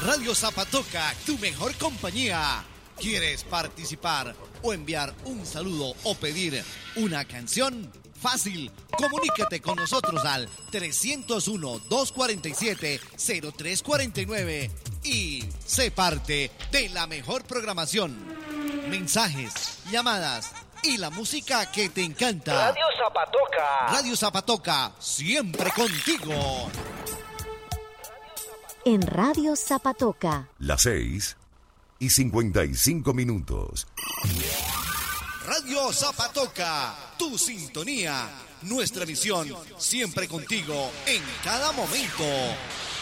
Radio Zapatoca, tu mejor compañía. ¿Quieres participar o enviar un saludo o pedir una canción? Fácil, comunícate con nosotros al 301-247-0349 y sé parte de la mejor programación. Mensajes, llamadas y la música que te encanta. Radio Zapatoca. Radio Zapatoca, siempre contigo. En Radio Zapatoca. Las 6:55. Radio Zapatoca, tu sintonía, nuestra misión, siempre contigo en cada momento.